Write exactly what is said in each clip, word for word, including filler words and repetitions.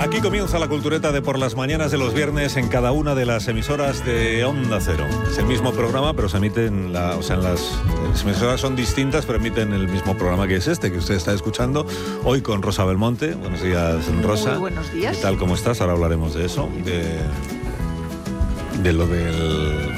Aquí comienza la cultureta de por las mañanas de los viernes en cada una de las emisoras de Onda Cero. Es el mismo programa, pero se emite en la, o sea, en las, las emisoras son distintas, pero emiten el mismo programa que es este, que usted está escuchando hoy con Rosa Belmonte. Buenos días, Rosa. Muy buenos días. ¿Qué tal? ¿Cómo estás? Ahora hablaremos de eso, de, de lo del,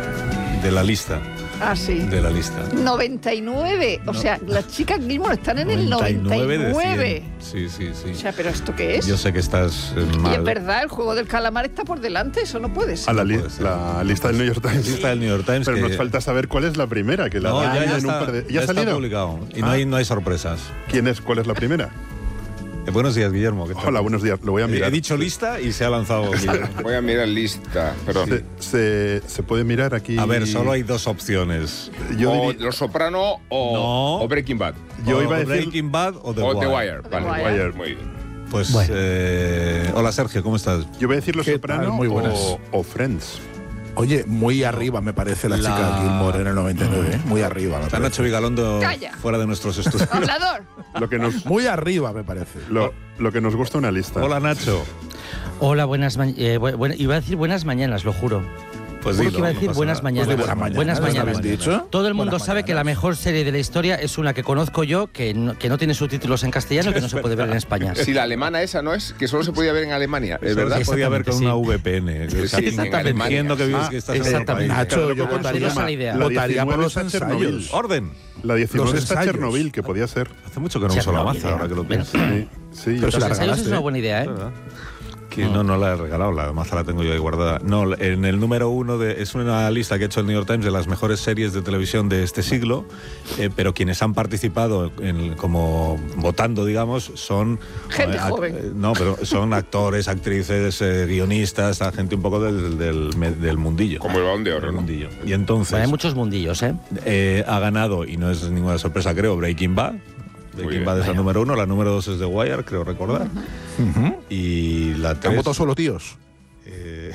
de la lista. Ah, sí. De la lista. noventa y nueve. O No. sea, las chicas Gilmore están en el noventa y nueve. Sí, sí, sí. O sea, ¿pero esto qué es? Yo sé que estás eh, mal. Y es verdad, el juego del calamar está por delante, eso no puede ser. A la, li- puede ser. la lista del New York La Times. lista del New York Times. Pero que... nos falta saber cuál es la primera, que la No, dan ya, ya, en está, un par de... ya, ¿Ya ha está salido? publicado. Y no, Ah. hay, no hay sorpresas. ¿Quién es? ¿Cuál es la primera? Eh, buenos días, Guillermo. ¿Qué tal? Hola, buenos días. Lo voy a Eh, mirar. He dicho lista y se ha lanzado Guillermo. Voy a mirar lista, perdón. Se, se, se puede mirar aquí. A ver, solo hay dos opciones. Yo, o diría- Los Soprano o, No. o Breaking Bad. yo O iba a decir. Breaking Bad o The o Wire. The Wire. The Vale, Wire. Wire. Muy bien. Pues, Bueno. eh, hola Sergio, ¿cómo estás? Yo voy a decir Los ¿Qué Soprano tal? Muy buenas. o, o Friends. Oye, muy arriba me parece la, La- chica Gilmore en el noventa y nueve, ¿eh? Muy arriba me Está parece. Nacho Vigalondo Calla. fuera de nuestros estudios. Hablador. Lo que nos, Muy arriba me parece. lo, lo que nos gusta una lista. Hola Nacho. Hola, buenas mañanas. Eh, bu- bu- iba a decir buenas mañanas, lo juro. Pues Juro dilo, que iba a no decir pasa buenas nada. mañanas. Pues de buenas mañanas. Buenas ¿no mañanas. habéis dicho? Todo el mundo Buenas sabe que la mañanas. mejor serie de la historia es una que conozco yo, que no, que no tiene subtítulos en castellano y que no se puede ver en España. Si la alemana esa no es, que solo se podía ver en Alemania, ¿es Solo verdad? se podía ver con Exactamente, una V P N. O sea, Sí, en exactamente. Alemania. Entiendo que, vives- Ah, que estás en otro exactamente. país. Nacho, Claro, yo ¿cómo se votaría, llama la idea? La votaría por diecinueve los está Chernobyl. ensayos. Orden. La diecinueve Los está ensayos. Chernobyl, que podía ser. Hace mucho que no uso la Chernobyl, maza, ahora que lo bueno. pienso. Sí, sí. Pero yo si la Los ensayos regalaste, es una ¿eh? buena idea, ¿eh? ¿Verdad? Que no, no la he regalado, la maza la tengo yo ahí guardada. No, en el número uno de, es una lista que ha hecho el New York Times de las mejores series de televisión de este siglo, eh, pero quienes han participado en, como votando, digamos, son Gente ac- joven. eh, no, pero son actores, actrices, eh, guionistas, a gente un poco del, del, me- del mundillo. Como el Balón de Oro, Del ¿no? mundillo. Y entonces Bueno, hay muchos mundillos, ¿eh? eh, ha ganado, y no es ninguna sorpresa, creo, Breaking Bad. Breaking bien. Bad es la Bueno. número uno, la número dos es The Wire, creo recordar. Ujú. Y la Han tres... votado solo tíos. eh,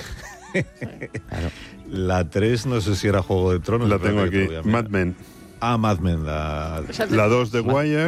Claro. la tres no sé si era Juego de Tronos. La espérate tengo que te aquí. voy a mirar. Mad Men. Ah, Mad Men, la... O sea, La dos de Wire.